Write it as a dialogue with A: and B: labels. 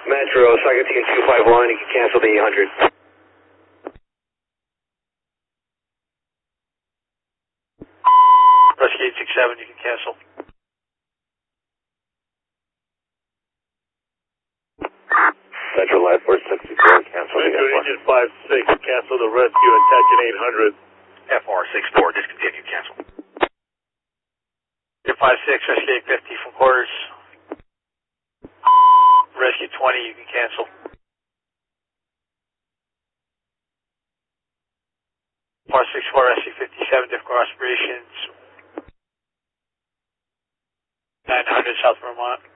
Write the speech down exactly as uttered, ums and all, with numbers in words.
A: Metro, Sagatine two five one, you can cancel the eight hundred.
B: Rescue eight six seven, you can cancel.
A: Metro Life four sixty-four, cancel the
C: Metro
A: F R.
C: Engine five six, cancel the rescue, attaching eight hundred.
B: F R six four, discontinue, cancel. five six, Rescue eight fifty from quarters. Rescue twenty, you can cancel. F R six four, Rescue fifty-seven, difficult aspirations. nine hundred South Vermont.